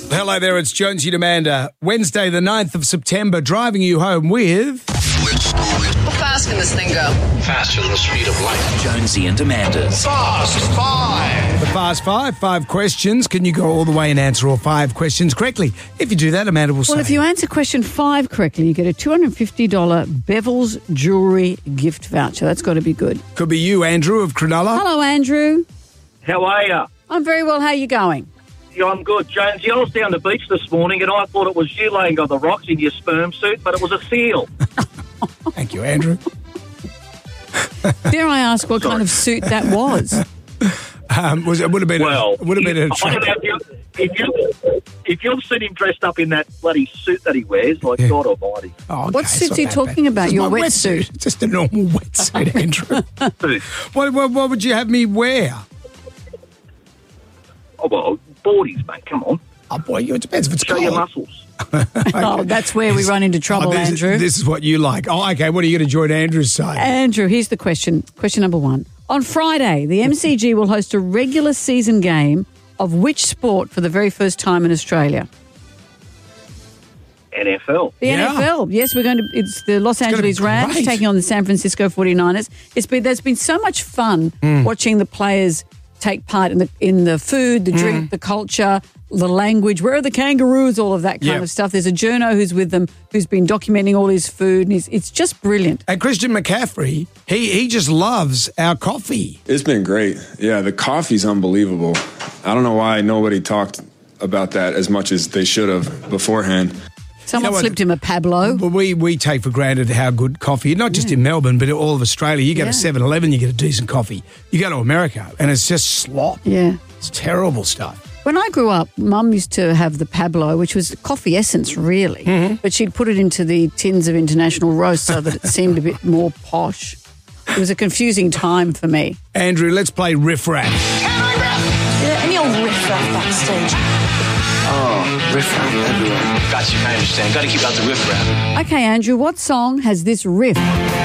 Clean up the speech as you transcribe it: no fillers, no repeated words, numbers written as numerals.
Hello there, it's Jonesy and Amanda. Wednesday, the 9th of September, driving you home with... How fast can this thing go? Faster than the speed of light. Jonesy and Amanda's Fast Five. The Fast Five. 5 questions. Can you go all the way and answer all 5 questions correctly? If you do that, Amanda will say... Well, if you answer question 5 correctly, you get a $250 Bevel's Jewellery gift voucher. That's got to be good. Could be you, Andrew of Cronulla. Hello, Andrew. How are you? I'm very well. How are you going? Yeah, I'm good. Jonesy, I was down the beach this morning and I thought it was you laying on the rocks in your sperm suit, but it was a seal. Thank you, Andrew. Dare I ask what kind of suit that was? It would have been Well, a I don't know if you've seen him dressed up in that bloody suit that he wears, like God almighty. Oh, okay, What it's suit's not he that talking bad. about? Just Your my wetsuit? Just a normal wetsuit, Andrew. Dude, What would you have me wear? oh, well, boardies, mate, come on. Oh, boy, it depends if it's Show cold. your muscles. Oh, that's where we run into trouble, Andrew. This is what you like. Oh, okay, what are you going to join Andrew's side? Andrew, here's the question. Question number 1. On Friday, the MCG will host a regular season game of which sport for the very first time in Australia? NFL. The Yeah. NFL. Yes, it's the Los gonna be Angeles Rams great. taking on the San Francisco 49ers. There's been so much fun watching the players take part in the food, the drink, the culture, the language. Where are the kangaroos? All of that kind Yep. of stuff. There's a journo who's with them who's been documenting all his food, and it's just brilliant. And Christian McCaffrey, he just loves our coffee. It's been great. Yeah, the coffee's unbelievable. I don't know why nobody talked about that as much as they should have beforehand. Someone You know what? slipped him a Pablo. Well, we take for granted how good coffee, not just in Melbourne, but all of Australia. You go to Yeah. 7-Eleven, you get a decent coffee. You go to America, and it's just slop. Yeah. It's terrible stuff. When I grew up, Mum used to have the Pablo, which was coffee essence, really. But she'd put it into the tins of International Roast so that it seemed a bit more posh. It was a confusing time for me. Andrew, let's play Riff Raff. Any old riff-raff backstage? Oh, riff-raff everywhere. Got you, I understand. Got to keep out the riff-raff. Okay, Andrew, what song has this riff?